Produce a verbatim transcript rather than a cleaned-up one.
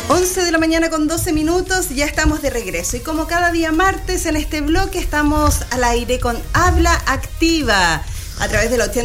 once de la mañana con doce minutos, ya estamos de regreso. Y como cada día martes en este bloque estamos al aire con Habla Activa a través del ochenta